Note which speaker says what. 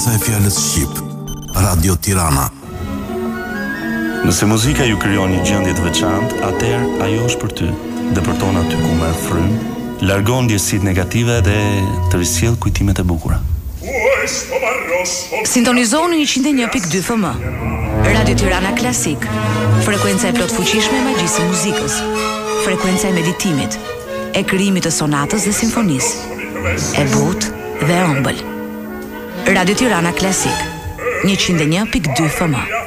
Speaker 1: Alianca e Fjalës Shqip, Radio Tirana.
Speaker 2: Nëse muzika ju krijon një gjendje të veçantë, atëherë ajo është për ty. Depërton aty ku merr frymë, largon ndjesitë negative dhe të risjell kujtimet e bukura.
Speaker 3: Sintonizoni 101.2 FM. Radio Tirana Klasik. Frekuenca e plot fuqishme e magjisë së muzikës. Frekuenca e meditimit, e krijimit të sonatës dhe simfonisë. E butë dhe ëmbël. Radio Tirana Klasik. 101.2 FM.